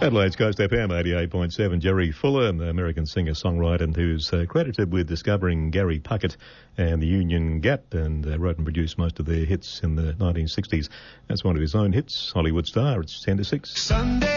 Adelaide's Coast FM 88.7. Jerry Fuller, the American singer-songwriter who's credited with discovering Gary Puckett and the Union Gap, and wrote and produced most of their hits in the 1960s. That's one of his own hits, Hollywood Star. It's 10 to 6. Sunday.